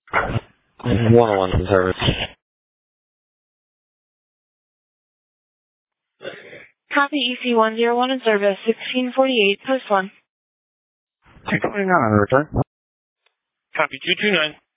101 in service. Copy EC101 in service, 1648, post 1. 229 on return. Copy 229.